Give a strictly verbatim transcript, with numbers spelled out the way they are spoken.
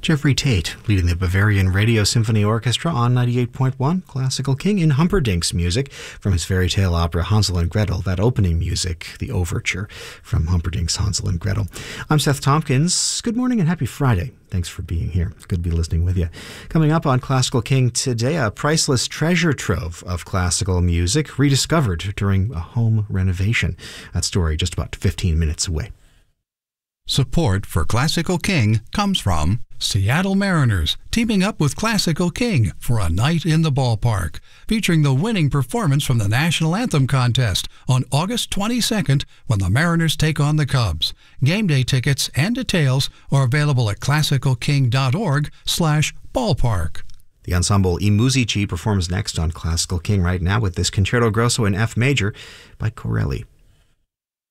Jeffrey Tate leading the Bavarian Radio Symphony Orchestra on ninety-eight point one Classical King in Humperdinck's music from his fairy tale opera Hansel and Gretel, that opening music, the overture from Humperdinck's Hansel and Gretel. I'm Seth Tompkins. Good morning and happy Friday. Thanks for being here. Good to be listening with you. Coming up on Classical King today, a priceless treasure trove of classical music rediscovered during a home renovation. That story just about fifteen minutes away. Support for Classical King comes from Seattle Mariners, teaming up with Classical King for a night in the ballpark, featuring the winning performance from the National Anthem contest on August twenty-second when the Mariners take on the Cubs. Game day tickets and details are available at classical king dot org slash ballpark. The ensemble I Musici performs next on Classical King right now with this Concerto Grosso in F major by Corelli.